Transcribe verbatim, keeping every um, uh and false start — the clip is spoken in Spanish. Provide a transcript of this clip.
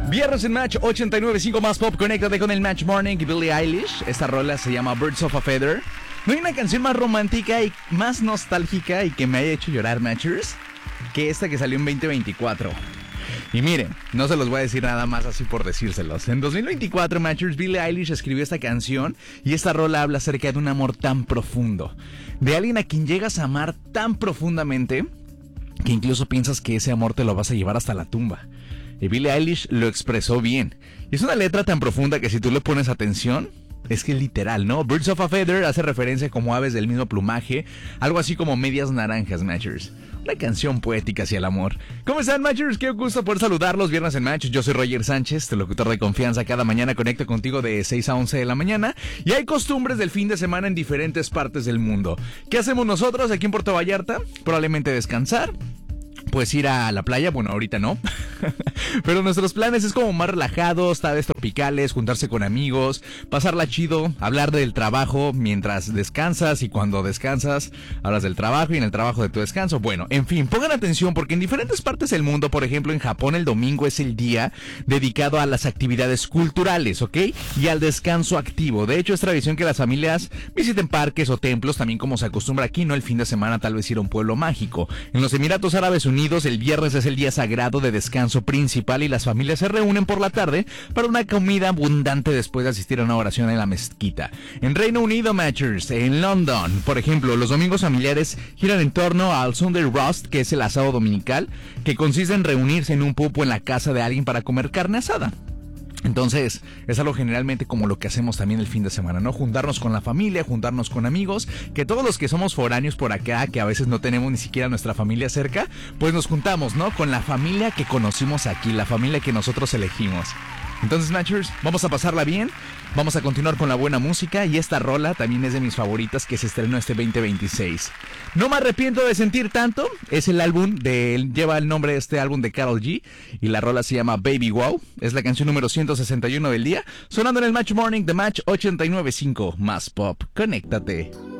Viernes en Match ochenta y nueve punto cinco más pop. Conéctate con el Match Morning y Billie Eilish. Esta rola se llama Birds of a Feather. No hay una canción más romántica y más nostálgica y que me haya hecho llorar, Matchers, que esta que salió en veinte veinticuatro. Y miren, no se los voy a decir nada más así por decírselos. En dos mil veinticuatro, Matchers, Billie Eilish escribió esta canción y esta rola habla acerca de un amor tan profundo, de alguien a quien llegas a amar tan profundamente que incluso piensas que ese amor te lo vas a llevar hasta la tumba. Y Billie Eilish lo expresó bien. Y es una letra tan profunda que si tú le pones atención, es que es literal, ¿no? Birds of a Feather hace referencia como aves del mismo plumaje, algo así como medias naranjas, Matchers. Una canción poética hacia el amor. ¿Cómo están, Matchers? Qué gusto poder saludarlos viernes en Match. Yo soy Roger Sánchez, tu locutor de confianza. Cada mañana conecto contigo de seis a once de la mañana. Y hay costumbres del fin de semana en diferentes partes del mundo. ¿Qué hacemos nosotros aquí en Puerto Vallarta? Probablemente descansar. Pues ir a la playa, bueno, ahorita no. Pero nuestros planes es como más relajados, tal vez tropicales, juntarse con amigos, pasarla chido, hablar del trabajo mientras descansas y cuando descansas, hablas del trabajo y en el trabajo de tu descanso. Bueno, en fin, pongan atención porque en diferentes partes del mundo, por ejemplo en Japón, el domingo es el día dedicado a las actividades culturales, ¿ok? Y al descanso activo. De hecho, es tradición que las familias visiten parques o templos, también como se acostumbra aquí, ¿no? El fin de semana tal vez ir a un pueblo mágico. En los Emiratos Árabes Unidos, el viernes es el día sagrado de descanso principal y las familias se reúnen por la tarde para una comida abundante después de asistir a una oración en la mezquita. En Reino Unido, Matchers, en London, por ejemplo, los domingos familiares giran en torno al Sunday Roast, que es el asado dominical, que consiste en reunirse en un pub o en la casa de alguien para comer carne asada. Entonces, es algo generalmente como lo que hacemos también el fin de semana, ¿no? Juntarnos con la familia, juntarnos con amigos, que todos los que somos foráneos por acá, que a veces no tenemos ni siquiera nuestra familia cerca, pues nos juntamos, ¿no? Con la familia que conocimos aquí, la familia que nosotros elegimos. Entonces, Matchers, vamos a pasarla bien, vamos a continuar con la buena música y esta rola también es de mis favoritas que se estrenó este veinte veintiséis. No me arrepiento de sentir tanto, es el álbum, de, lleva el nombre de este álbum de Karol G y la rola se llama Baby Wow, es la canción número ciento sesenta y uno del día, sonando en el Match Morning de Match ochenta y nueve punto cinco, más pop, conéctate.